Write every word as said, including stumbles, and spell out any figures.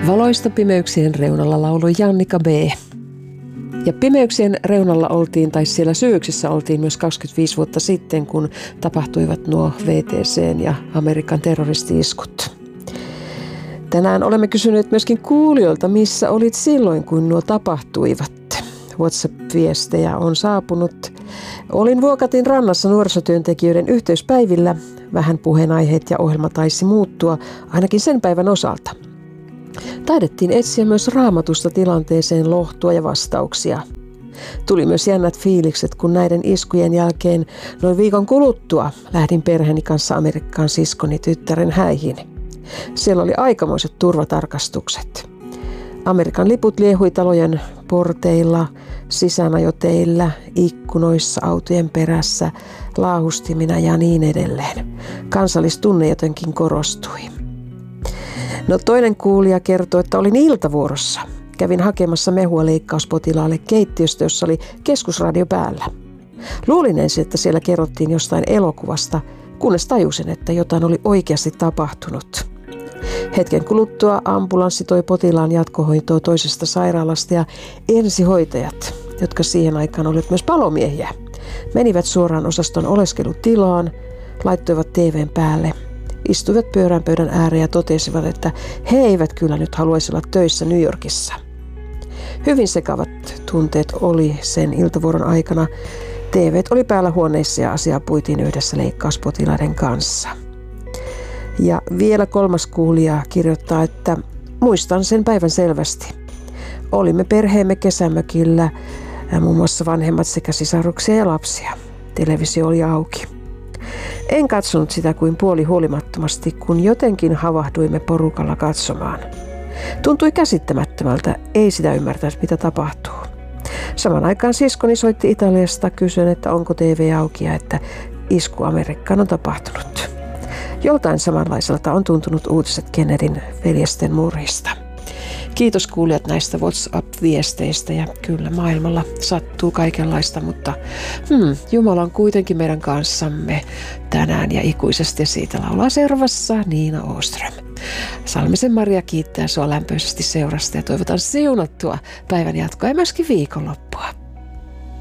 Valoista pimeyksien reunalla lauloi Jannika B. Ja pimeyksien reunalla oltiin, tai siellä syöksessä oltiin myös kaksikymmentäviisi vuotta sitten, kun tapahtuivat nuo V T C:n ja Amerikan terroristi-iskut. Tänään olemme kysyneet myöskin kuulijoilta, missä olit silloin, kun nuo tapahtuivat. WhatsApp-viestejä on saapunut. Olin Vuokatin rannassa nuorisotyöntekijöiden yhteyspäivillä. Vähän puheenaiheet ja ohjelma taisi muuttua, ainakin sen päivän osalta. Taidettiin etsiä myös Raamatusta tilanteeseen lohtua ja vastauksia. Tuli myös jännät fiilikset, kun näiden iskujen jälkeen noin viikon kuluttua lähdin perheeni kanssa Amerikkaan siskoni tyttären häihin. Siellä oli aikamoiset turvatarkastukset. Amerikan liput liehui talojen porteilla, sisäänajoteillä, ikkunoissa, autojen perässä, laahustimina ja niin edelleen. Kansallistunne jotenkin korostui. No toinen kuulija kertoi, että olin iltavuorossa. Kävin hakemassa mehua leikkauspotilaalle keittiöstä, jossa oli keskusradio päällä. Luulin ensin, että siellä kerrottiin jostain elokuvasta, kunnes tajusin, että jotain oli oikeasti tapahtunut. Hetken kuluttua ambulanssi toi potilaan jatkohoitoa toisesta sairaalasta ja ensihoitajat, jotka siihen aikaan olivat myös palomiehiä, menivät suoraan osaston oleskelutilaan, laittoivat T V:n päälle, istuivat pyörän pöydän ääreen ja totesivat, että he eivät kyllä nyt haluaisi olla töissä New Yorkissa. Hyvin sekavat tunteet oli sen iltavuoron aikana. T V:t oli päällä huoneissa ja asiaa puitiin yhdessä leikkauspotilaiden kanssa. Ja vielä kolmas kuulija kirjoittaa, että muistan sen päivän selvästi. Olimme perheemme kesämökillä, muun muassa vanhemmat sekä sisaruksia ja lapsia. Televisio oli auki. En katsonut sitä kuin puoli huolimattomasti, kun jotenkin havahduimme porukalla katsomaan. Tuntui käsittämättömältä, ei sitä ymmärtänyt mitä tapahtuu. Saman aikaan siskoni soitti Italiasta kysyen, että onko T V auki ja että isku Amerikkaan on tapahtunut. Joltain samanlaiselta on tuntunut uutiset Kennedyn veljesten murhista. Kiitos kuulijat näistä WhatsApp-viesteistä ja kyllä maailmalla sattuu kaikenlaista, mutta hmm, Jumala on kuitenkin meidän kanssamme tänään ja ikuisesti ja siitä laulaa seuraavassa Niina Åström. Salmisen Maria kiittää sua lämpöisesti seurasta ja toivotan siunattua päivän jatkoa ja myöskin viikonloppua.